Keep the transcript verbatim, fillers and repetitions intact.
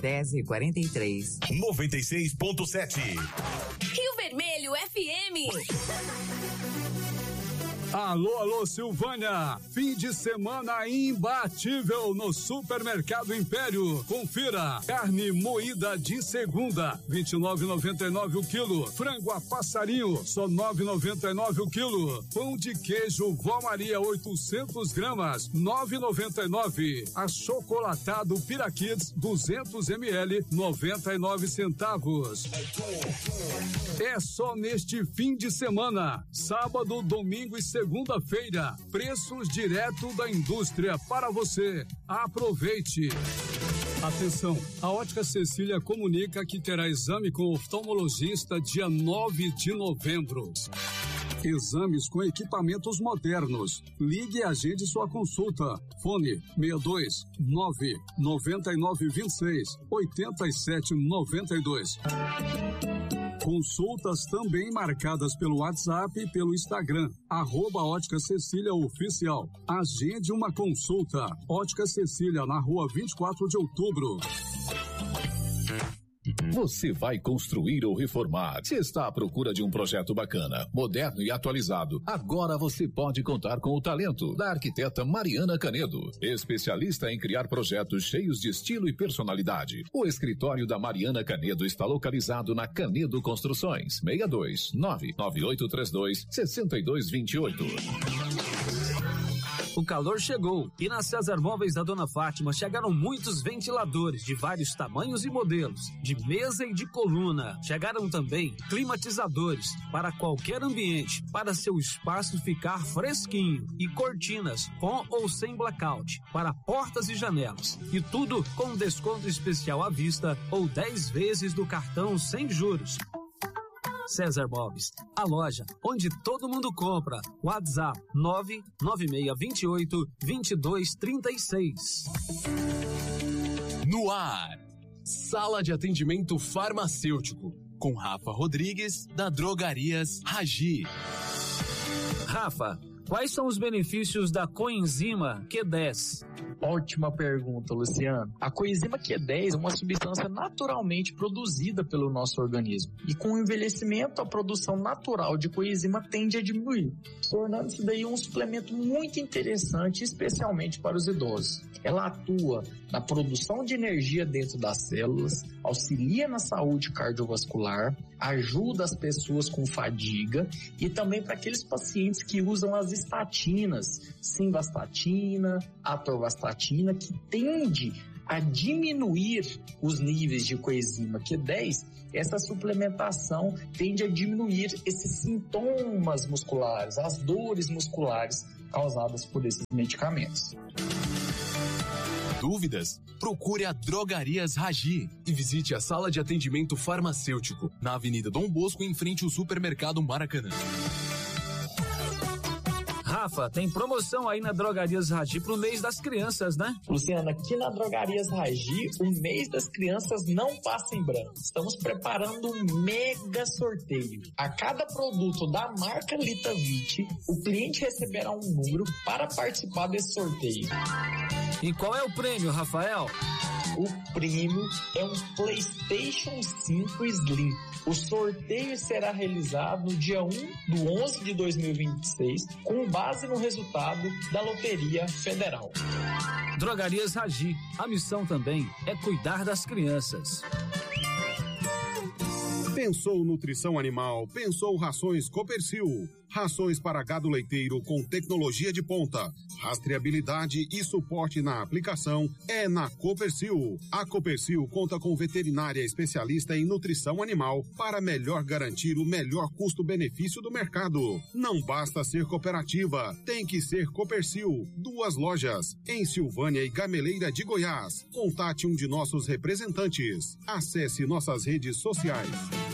dez e quarenta e três. noventa e seis ponto sete. Rio Vermelho F M. Alô, alô, Silvânia! Fim de semana imbatível no Supermercado Império. Confira: carne moída de segunda, vinte e nove reais e noventa e nove centavos o quilo. Frango a passarinho, só nove reais e noventa e nove centavos o quilo. Pão de queijo Vó Maria, oitocentos gramas, nove reais e noventa e nove centavos. Achocolatado Piraquids, duzentos mililitros, noventa e nove centavos. É só neste fim de semana, sábado, domingo e segunda-feira, preços direto da indústria para você. Aproveite! Atenção, a Ótica Cecília comunica que terá exame com oftalmologista dia nove de novembro. Exames com equipamentos modernos. Ligue e agende sua consulta. Fone seis dois nove nove nove dois seis oito sete nove dois. Consultas também marcadas pelo WhatsApp e pelo Instagram, arroba Ótica Cecília Oficial. Agende uma consulta. Ótica Cecília, na rua vinte e quatro de outubro. Você vai construir ou reformar? Se está à procura de um projeto bacana, moderno e atualizado, agora você pode contar com o talento da arquiteta Mariana Canedo, especialista em criar projetos cheios de estilo e personalidade. O escritório da Mariana Canedo está localizado na Canedo Construções, seis dois nove nove oito três dois seis dois dois oito. O calor chegou e na César Móveis da Dona Fátima chegaram muitos ventiladores de vários tamanhos e modelos, de mesa e de coluna. Chegaram também climatizadores para qualquer ambiente, para seu espaço ficar fresquinho, e cortinas com ou sem blackout para portas e janelas. E tudo com desconto especial à vista ou dez vezes do cartão sem juros. César Móveis, a loja onde todo mundo compra. WhatsApp nove nove seis dois oito dois dois três seis. No ar, Sala de Atendimento Farmacêutico, com Rafa Rodrigues, da Drogarias Ragi. Rafa, quais são os benefícios da coenzima Q dez? Ótima pergunta, Luciano. A coenzima Q dez é uma substância naturalmente produzida pelo nosso organismo. E com o envelhecimento, a produção natural de coenzima tende a diminuir, tornando-se daí um suplemento muito interessante, especialmente para os idosos. Ela atua na produção de energia dentro das células, auxilia na saúde cardiovascular, ajuda as pessoas com fadiga e também para aqueles pacientes que usam as estatinas, simvastatina, atorvastatina, que tende a diminuir os níveis de coenzima Q dez. Essa suplementação tende a diminuir esses sintomas musculares, as dores musculares causadas por esses medicamentos. Dúvidas? Procure a Drogarias Ragi e visite a Sala de Atendimento Farmacêutico, na Avenida Dom Bosco, em frente ao Supermercado Maracanã. Rafa, tem promoção aí na Drogarias Ragi pro mês das crianças, né? Luciana, aqui na Drogarias Ragi, o mês das crianças não passa em branco. Estamos preparando um mega sorteio. A cada produto da marca Litavit, o cliente receberá um número para participar desse sorteio. E qual é o prêmio, Rafael? O prêmio é um PlayStation cinco Slim. O sorteio será realizado no dia um do onze de dois mil e vinte e seis, com base no resultado da Loteria Federal. Drogarias Ragi. A missão também é cuidar das crianças. Pensou nutrição animal, pensou rações Copercil. Rações para gado leiteiro com tecnologia de ponta, rastreabilidade e suporte na aplicação é na Copercil. A Copercil conta com veterinária especialista em nutrição animal para melhor garantir o melhor custo-benefício do mercado. Não basta ser cooperativa, tem que ser Copercil. Duas lojas, em Silvânia e Gameleira de Goiás. Contate um de nossos representantes. Acesse nossas redes sociais.